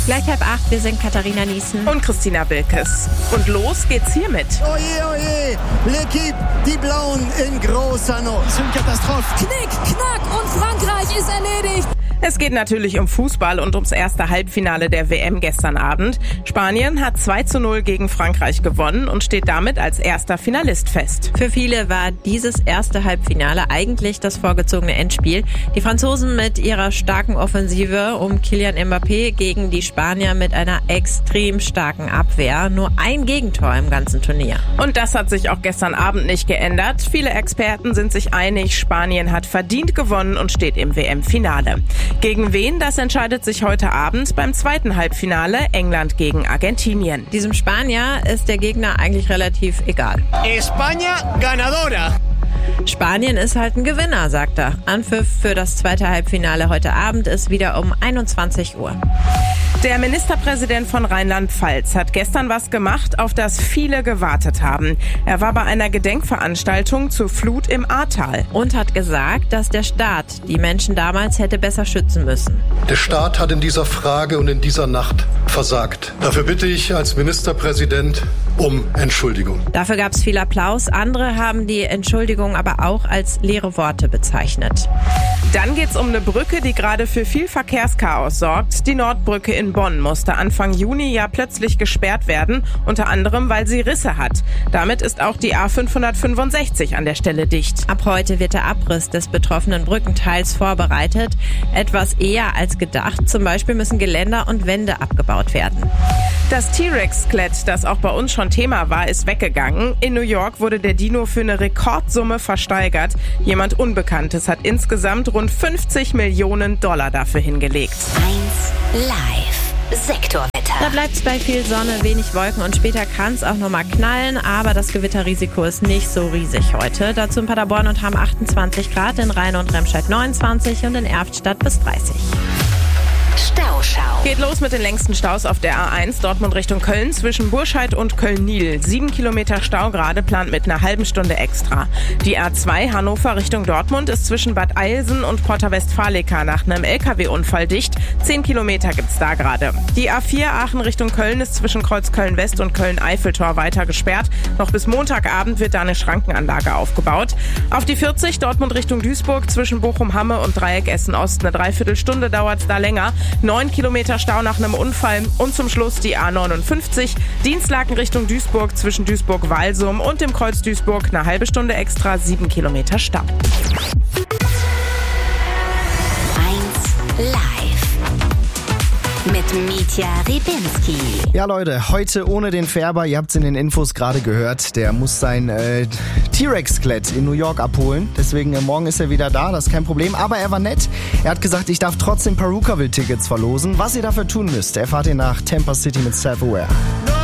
Gleich 7:30, wir sind Katharina Niesen und Christina Wilkes. Und los geht's hiermit. Oje, oje, l'équipe, die Blauen in großer Not. Das ist eine Katastrophe. Knick, knack und Frankreich ist erledigt. Es geht natürlich um Fußball und ums erste Halbfinale der WM gestern Abend. Spanien hat 2:0 gegen Frankreich gewonnen und steht damit als erster Finalist fest. Für viele war dieses erste Halbfinale eigentlich das vorgezogene Endspiel. Die Franzosen mit ihrer starken Offensive um Kylian Mbappé gegen die Spanier mit einer extrem starken Abwehr. Nur ein Gegentor im ganzen Turnier. Und das hat sich auch gestern Abend nicht geändert. Viele Experten sind sich einig, Spanien hat verdient gewonnen und steht im WM-Finale. Gegen wen? Das entscheidet sich heute Abend beim zweiten Halbfinale England gegen Argentinien. Diesem Spanier ist der Gegner eigentlich relativ egal. España ganadora. Spanien ist halt ein Gewinner, sagt er. Anpfiff für das zweite Halbfinale heute Abend ist wieder um 21 Uhr. Der Ministerpräsident von Rheinland-Pfalz hat gestern was gemacht, auf das viele gewartet haben. Er war bei einer Gedenkveranstaltung zur Flut im Ahrtal. Und hat gesagt, dass der Staat die Menschen damals hätte besser schützen müssen. Der Staat hat in dieser Frage und in dieser Nacht versagt. Dafür bitte ich als Ministerpräsident um Entschuldigung. Dafür gab es viel Applaus. Andere haben die Entschuldigung aber auch als leere Worte bezeichnet. Dann geht's um eine Brücke, die gerade für viel Verkehrschaos sorgt. Die Nordbrücke in Bonn musste Anfang Juni ja plötzlich gesperrt werden, unter anderem, weil sie Risse hat. Damit ist auch die A565 an der Stelle dicht. Ab heute wird der Abriss des betroffenen Brückenteils vorbereitet. Etwas eher als gedacht. Zum Beispiel müssen Geländer und Wände abgebaut werden. Das T-Rex-Skelett, das auch bei uns schon Thema war, ist weggegangen. In New York wurde der Dino für eine Rekordsumme versteigert. Jemand Unbekanntes hat insgesamt rund $50 Millionen dafür hingelegt. 1 Live. Sektorwetter. Da bleibt's bei viel Sonne, wenig Wolken und später kann's auch nochmal knallen, aber das Gewitterrisiko ist nicht so riesig heute. Dazu in Paderborn und Hamm 28 Grad, in Rhein und Remscheid 29 und in Erftstadt bis 30. Stauschau. Geht los mit den längsten Staus auf der A1 Dortmund Richtung Köln zwischen Burscheid und Köln-Niel. 7 Kilometer Stau gerade, plant mit einer halben Stunde extra. Die A2 Hannover Richtung Dortmund ist zwischen Bad Eilsen und Porta Westfalica nach einem LKW-Unfall dicht. 10 Kilometer gibt's da gerade. Die A4 Aachen Richtung Köln ist zwischen Kreuzköln West und Köln-Eiffeltor weiter gesperrt. Noch bis Montagabend wird da eine Schrankenanlage aufgebaut. Auf die 40 Dortmund Richtung Duisburg zwischen Bochum-Hamme und Dreieck Essen-Ost. Eine Dreiviertelstunde dauert's da länger. 9 Kilometer Stau nach einem Unfall und zum Schluss die A59. Dienstlaken Richtung Duisburg zwischen Duisburg-Walsum und dem Kreuz Duisburg eine halbe Stunde extra, 7 Kilometer Stau. 1 Live. Mit Mitja Rybinski. Ja Leute, heute ohne den Färber, ihr habt es in den Infos gerade gehört, der muss sein T-Rex-Skelett in New York abholen. Deswegen morgen ist er wieder da, das ist kein Problem. Aber er war nett, er hat gesagt, ich darf trotzdem Perukaville-Tickets verlosen. Was ihr dafür tun müsst, erfahrt ihr nach Tampa City mit Self-Aware.